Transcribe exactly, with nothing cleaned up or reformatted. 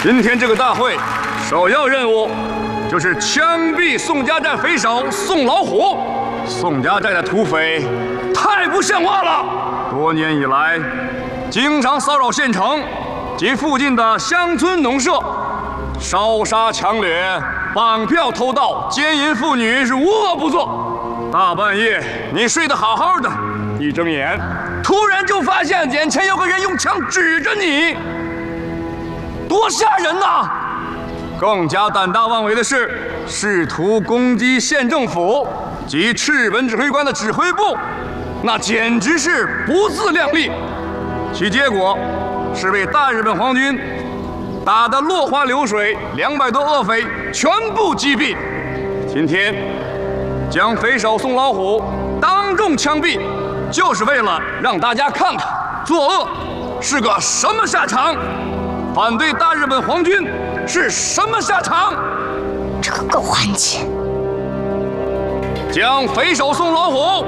今天这个大会首要任务就是枪毙宋家寨匪首宋老虎。宋家寨的土匪太不像话了，多年以来经常骚扰县城及附近的乡村农舍，烧杀抢掠、绑票偷盗、奸淫妇女是无恶不作。大半夜你睡得好好的，一睁眼突然就发现眼前有个人用枪指着你，多吓人呐！更加胆大妄为的是，试图攻击县政府及赤本指挥官的指挥部，那简直是不自量力。其结果是被大日本皇军打得落花流水，两百多恶匪全部击毙。今天将匪首宋老虎当众枪毙，就是为了让大家看看作恶是个什么下场，反对大日本皇军是什么下场。 这个狗汉奸！ 将匪首宋老虎